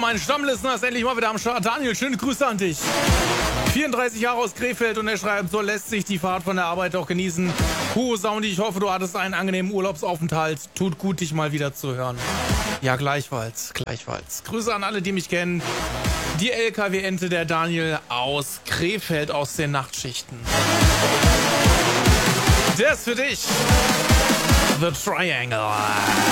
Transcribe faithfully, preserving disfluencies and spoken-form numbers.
mein Stammlistener ist endlich mal wieder am Start. Daniel, schöne Grüße an dich. vierunddreißig Jahre aus Krefeld und er schreibt, so lässt sich die Fahrt von der Arbeit auch genießen. Puh, Sound, ich hoffe, du hattest einen angenehmen Urlaubsaufenthalt. Tut gut, dich mal wieder zu hören. Ja, gleichfalls, gleichfalls. Grüße an alle, die mich kennen. Die L K W-Ente, der Daniel aus Krefeld aus den Nachtschichten. Der ist für dich. The Triangle.